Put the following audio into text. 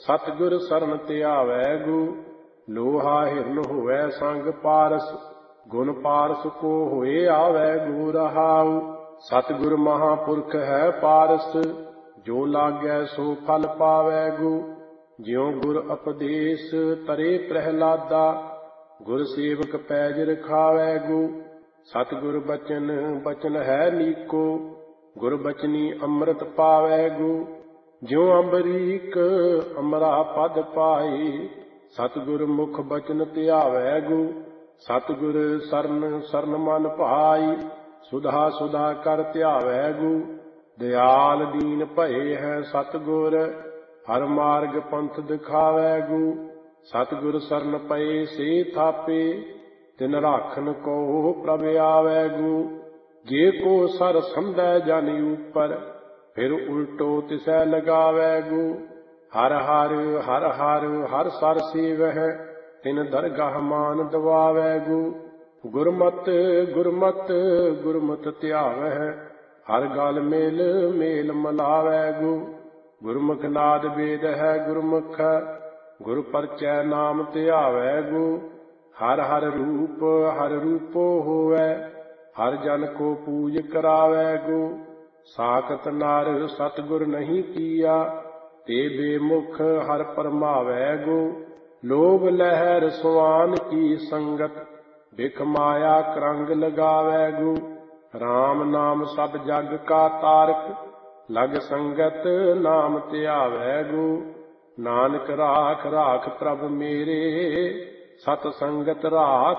सतगुर सरन ਧਿਆਵੈ ਗੋ। ਲੋਹਾ ਹਿਰਨ ਹੋਵੈ ਸੰਗ ਪਾਰਸ, ਗੁਣ ਪਾਰਸ ਕੋ ਹੋਏ ਆਵੈ ਗੋ ਰਹਾਉ। ਸਤਿਗੁਰ ਮਹਾਂਪੁਰਖ ਹੈ ਪਾਰਸ, ਜੋ ਲਾਗੈ ਸੋ ਫਲ ਪਾਵੈ ਗੋ। ਜਿਉ ਗੁਰ ਉਪਦੇਸ਼ ਤਰੇ ਪ੍ਰਹਿਲਾਦਾ, ਗੁਰ ਸੇਵਕ ਪੈਜ ਰਖਾਵੈ ਗੋ। ਸਤਿਗੁਰ ਬਚਨ ਬਚਨ ਹੈ ਨੀਕੋ, ਗੁਰ ਬਚਨੀ ਅੰਮ੍ਰਿਤ ਪਾਵੈ ਗੋ। ਜਿਉ ਅੰਬਰੀਕ ਅਮਰਾ ਪਦ ਪਾਈ, ਸਤਿਗੁਰ ਮੁਖ ਬਚਨ ਧਿਆਵੈ ਗੋ। ਸਤਿਗੁਰ ਸਰਨ ਸਰਨ ਮਨ ਭਾਈ, ਸੁਧਾ ਸੁਧਾ ਕਰ ਧਿਆਵੈ ਗੋ। ਦਿਆਲ ਦੀਨ ਭਏ ਹੈ ਸਤਿਗੁਰ, ਹਰ ਮਾਰਗ ਪੰਥ ਦਿਖਾਵੈ ਗੋ। ਸਤਿਗੁਰ ਸਰਨ ਪਏ ਸੇ ਥਾਪੇ, ਤਿਨ ਰਾਖਨ ਕੋ ਪ੍ਰਭ ਆਵੈ ਗੋ। ਜੇ ਕੋ ਸਰ ਸੰਧੈ ਜਨ ਉਪਰ, ਫਿਰ ਉਲਟੋ ਤਿਸੈ ਲਗਾਵੈ ਗੋ। ਹਰ ਹਰ ਹਰ ਹਰ ਹਰ ਸਰ ਸੇਵਹਿ, ਤਿਨ ਦਰਗਾਹ ਮਾਨ ਦਵਾਵੈ ਗੋ। ਗੁਰਮਤਿ ਗੁਰਮਤਿ ਗੁਰਮਤਿ ਧਿਆਵਹਿ, ਹਰ ਗਲ ਮੇਲ ਮੇਲ ਮਲਾਵੈ ਗੋ। ਗੁਰਮੁਖ ਨਾਦ ਵੇਦ ਹੈ ਗੁਰਮੁਖ, ਗੁਰ ਪਰਚੈ ਨਾਮ ਧਿਆਵੈ ਗੋ। ਹਰ ਹਰ ਰੂਪੋ ਹੋਵੈ, ਹਰ ਜਨ ਕੋ ਪੂਜ ਕਰਾਵੈ ਗੋ। ਸਾਖਤ ਨਰ ਸਤਿਗੁਰ ਨਹੀਂ ਕੀਆ, ਤੇ ਬੇਮੁਖ ਹਰ ਪਰਮਾਵੈ ਗੋ। ਲੋਭ ਲਹਿਰ ਸੁਆਨ ਕੀ ਸੰਗਤ, ਬਿਖ ਮਾਇਆ ਕਰੰਗ ਲਗਾਵੈ ਗੋ। ਰਾਮ ਨਾਮ ਸਭ ਜਗ ਕਾ ਤਾਰਕ, ਲਗ ਸੰਗਤ ਨਾਮ ਧਿਆਵੈ ਗੋ। ਨਾਨਕ ਰਾਖ ਰਾਖ ਪ੍ਰਭ ਮੇਰੇ, ਸਤ ਸੰਗਤ ਰਾਖ